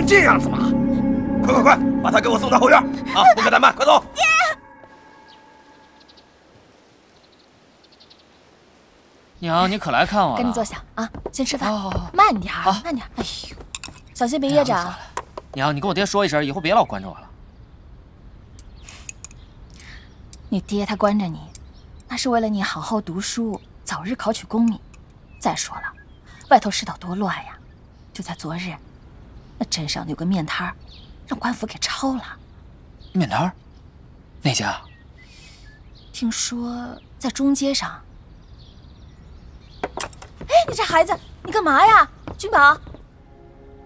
这样子吗？快，把他给我送到后院啊！不可怠慢，快走！爹。 娘，你可来看我了。 赶紧坐下啊，先吃饭。 好， 慢点儿，慢点儿。哎呦，小心别噎着啊！ 娘，你跟我爹说一声，以后别老关着我了。 你爹他关着你，那是为了你好好读书，早日考取功名。再说了，外头世道多乱呀！就在昨日，那镇上有个面摊儿，让官府给抄了。 面摊儿？哪家？ 听说在中街上。哎，你这孩子，你干嘛呀？君宝，